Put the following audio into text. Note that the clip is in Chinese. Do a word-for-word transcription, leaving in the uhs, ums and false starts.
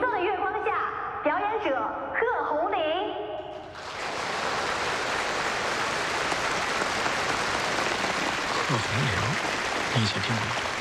色的月光下，表演者贺红玲。 贺红玲，你以前听过吗？